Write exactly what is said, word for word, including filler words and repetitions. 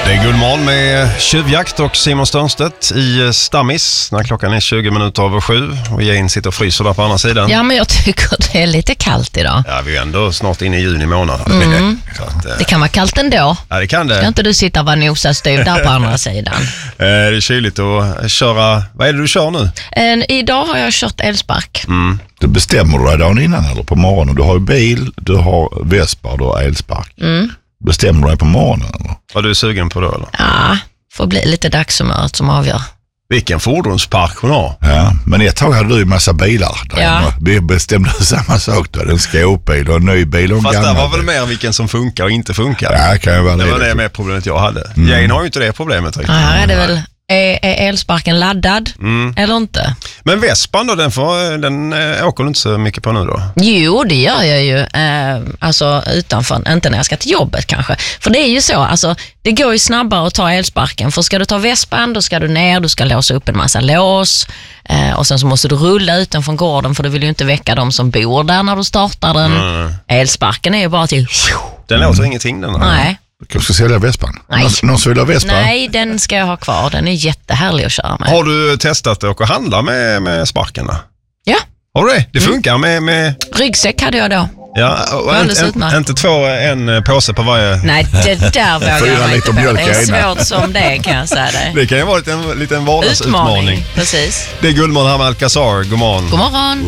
Det är Gullmorgon med Tjuvjakt och Simon Störnstedt i Stammis när klockan är tjugo minuter över sju och Jane sitter och fryser där på andra sidan. Ja, men jag tycker det är lite kallt idag. Ja, vi är ändå snart inne i juni månad. Mm. Så att, eh, det kan vara kallt ändå. Ja, det kan det. Ska inte du sitta och vara nosastyv där på andra sidan? Eh, det är kyligt att köra. Vad är det du kör nu? Eh, idag har jag kört elspark. Mm. Du bestämmer dig dagen innan eller på morgonen. Du har ju bil, du har Vespa, du har elspark. Mm. Bestämmer du dig på morgonen eller? Vad är du sugen på då eller? Ja, får bli lite dagshumöret som avgör. Vilken fordonspark hon har. Ja, men ett tag hade du ju massa bilar där. Ja. Vi bestämde samma sak då. En skåpbil och en ny bil och en Fast gammal det var väl bil. mer vilken som funkar och inte funkar. Ja, kan ju vara Det det. var det med problemet jag hade. Mm. Jane har ju inte det problemet riktigt. Ja, här är det väl, är, är elsparken laddad Mm. eller inte? Men Vespan då, den, får, den äh, åker du inte så mycket på nu då? Jo, det gör jag ju. Eh, alltså utanför, inte när jag ska till jobbet kanske. För det är ju så, alltså det går ju snabbare att ta elsparken. För ska du ta Vespan, då ska du ner, du ska låsa upp en massa lås. Eh, och sen så måste du rulla utanför gården för du vill ju inte väcka dem som bor där när du startar den. Mm. Elsparken är ju bara till... Den låter ingenting den. Nej. Du kanske ska sälja Vespan? Nej. Någon, någon som vill ha Vespa? Nej, den ska jag ha kvar. Den är jättehärlig att köra med. Har du testat att åka och handla med, med sparken då? Ja, Har du det? Det funkar med... med ryggsäck hade jag då. ja, och Alldeles en, utmärkt. en, inte två, en påse på varje... Nej, det där vågar Fyra jag inte liter på. mjölk Det är i ena. svårt som det kan jag säga dig. Det kan ju vara en liten vardagsutmaning. Utmaning, precis. Det är Gullmorgon här med Alcazar. God morgon. God morgon.